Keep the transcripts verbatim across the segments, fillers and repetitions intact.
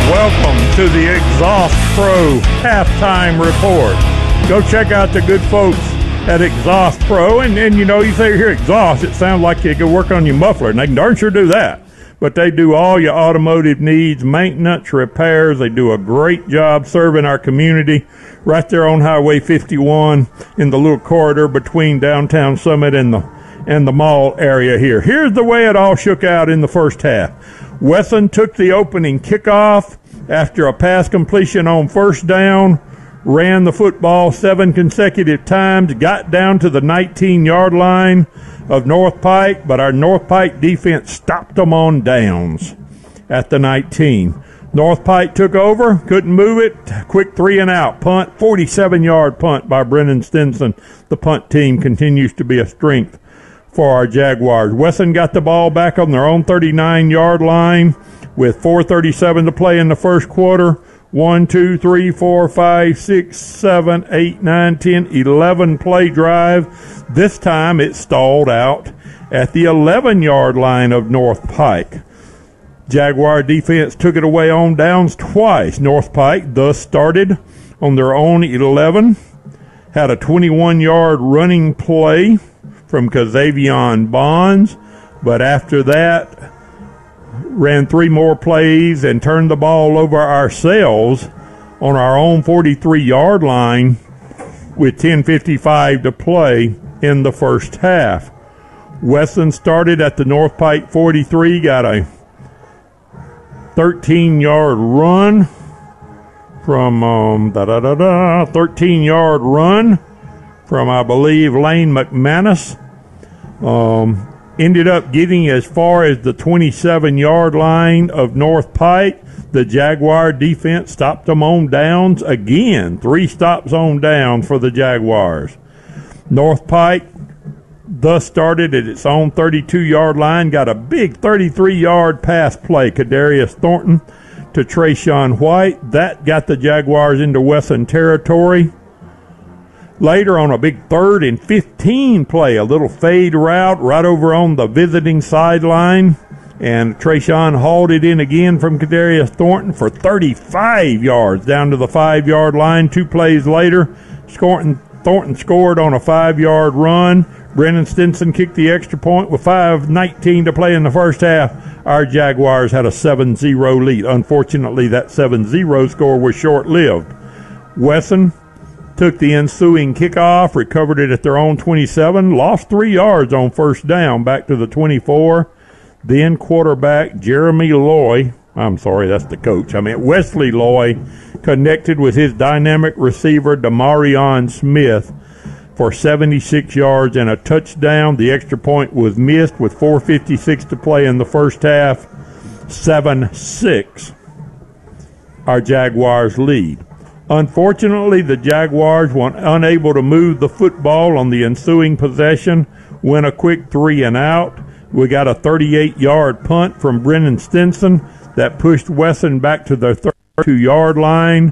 Welcome to the Exhaust Pro Halftime Report. Go check out the good folks at Exhaust Pro. And, and you know, you say you hear exhaust, it sounds like you could work on your muffler, and they can darn sure do that. But they do all your automotive needs, maintenance, repairs. They do a great job serving our community right there on Highway fifty-one in the little corridor between downtown Summit and the and the mall area here. Here's the way it all shook out in the first half. Wesson took the opening kickoff after a pass completion on first down, ran the football seven consecutive times, got down to the nineteen-yard line of North Pike, but our North Pike defense stopped them on downs at the nineteen. North Pike took over, couldn't move it, quick three and out, punt, forty-seven-yard punt by Brennan Stinson. The punt team continues to be a strength for our Jaguars. Wesson got the ball back on their own thirty-nine-yard line with four thirty-seven to play in the first quarter. One, two, three, four, five, six, seven, eight, nine, ten, eleven play drive. This time it stalled out at the eleven-yard line of North Pike. Jaguar defense took it away on downs twice. North Pike thus started on their own eleven, had a twenty-one-yard running play from Kazavion Bonds, but after that ran three more plays and turned the ball over ourselves on our own forty-three-yard line with ten fifty-five to play in the first half. Wesson started at the North Pike forty-three, got a thirteen-yard run from um, da da da da thirteen-yard run from, I believe, Lane McManus. Um, ended up getting as far as the twenty-seven-yard line of North Pike. The Jaguar defense stopped them on downs again. Three stops on downs for the Jaguars. North Pike thus started at its own thirty-two-yard line, got a big thirty-three-yard pass play. Kadarius Thornton to Trayshawn White. That got the Jaguars into Wesson territory. Later on a big third and fifteen play, a little fade route right over on the visiting sideline. And Trayshawn hauled it in again from Kadarius Thornton for thirty-five yards down to the five-yard line. Two plays later, Thornton, Thornton scored on a five-yard run. Brennan Stinson kicked the extra point with five nineteen to play in the first half. Our Jaguars had a seven zero lead. Unfortunately, that seven zero score was short-lived. Wesson took the ensuing kickoff, recovered it at their own twenty-seven, lost three yards on first down, back to the twenty-four. Then quarterback Jeremy Loy, I'm sorry, that's the coach, I mean Wesley Loy, connected with his dynamic receiver Damarion Smith for seventy-six yards and a touchdown. The extra point was missed with four fifty-six to play in the first half. seven six. Our Jaguars lead. Unfortunately, the Jaguars were unable to move the football on the ensuing possession, went a quick three and out. We got a thirty-eight-yard punt from Brennan Stinson that pushed Wesson back to their thirty-two-yard line.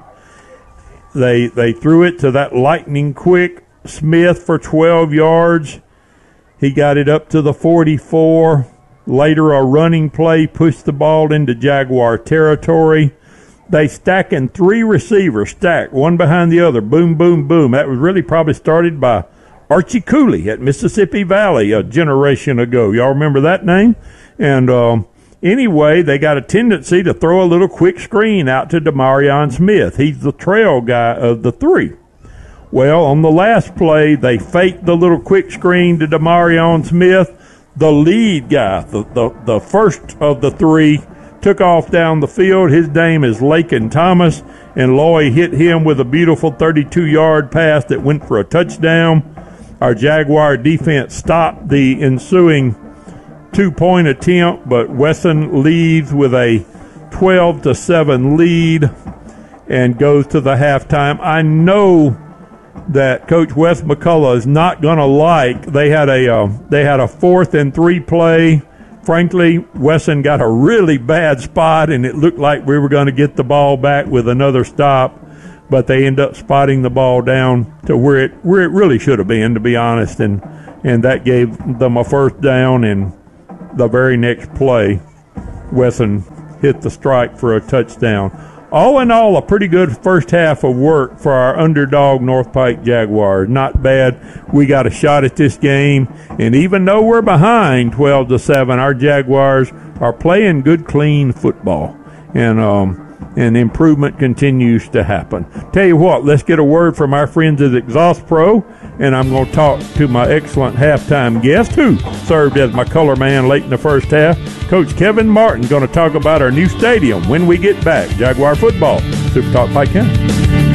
They they threw it to that lightning quick Smith for twelve yards. He got it up to the forty-four. Later, a running play pushed the ball into Jaguar territory. They stacking three receivers, stacked one behind the other, boom, boom, boom. That was really probably started by Archie Cooley at Mississippi Valley a generation ago. Y'all remember that name? And um, anyway, they got a tendency to throw a little quick screen out to Damarion Smith. He's the trail guy of the three. Well, on the last play, they faked the little quick screen to Damarion Smith. The lead guy, the, the, the first of the three, took off down the field. His name is Laken Thomas, and Loy hit him with a beautiful thirty-two-yard pass that went for a touchdown. Our Jaguar defense stopped the ensuing two-point attempt, but Wesson leads with a twelve to seven lead and goes to the halftime. I know that Coach Wes McCullough is not going to like. They had a uh, they had a fourth and three play. Frankly, Wesson got a really bad spot, and it looked like we were going to get the ball back with another stop, but they end up spotting the ball down to where it where it really should have been, to be honest, and and that gave them a first down. And the very next play, Wesson hit the strike for a touchdown. All in all, a pretty good first half of work for our underdog North Pike Jaguars. Not bad. We got a shot at this game, and even though we're behind twelve to seven, our Jaguars are playing good, clean football, and um, and improvement continues to happen. Tell you what, let's get a word from our friends at Exhaust Pro, and I'm going to talk to my excellent halftime guest, who served as my color man late in the first half, Coach Kevin Martin, going to talk about our new stadium when we get back. Jaguar football, Super Talk Pike County.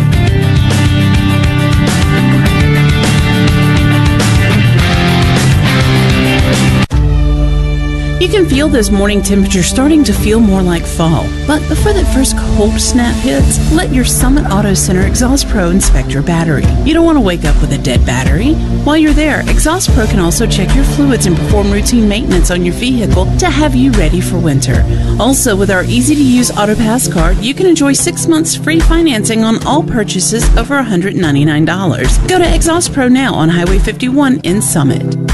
You can feel those morning temperatures starting to feel more like fall. But before that first cold snap hits, let your Summit Auto Center Exhaust Pro inspect your battery. You don't want to wake up with a dead battery. While you're there, Exhaust Pro can also check your fluids and perform routine maintenance on your vehicle to have you ready for winter. Also, with our easy-to-use AutoPass card, you can enjoy six months free financing on all purchases over one hundred ninety-nine dollars. Go to Exhaust Pro now on Highway fifty-one in Summit.